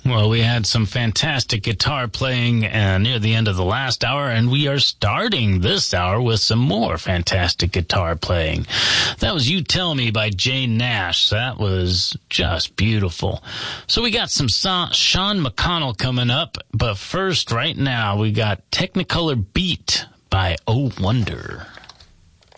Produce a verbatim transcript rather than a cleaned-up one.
Well, we had some fantastic guitar playing uh, near the end of the last hour, and we are starting this hour with some more fantastic guitar playing. That was You Tell Me by Jane Nash. That was just beautiful. So we got some so- Sean McConnell coming up, but first, right now, we got Technicolor Beat by Oh Wonder.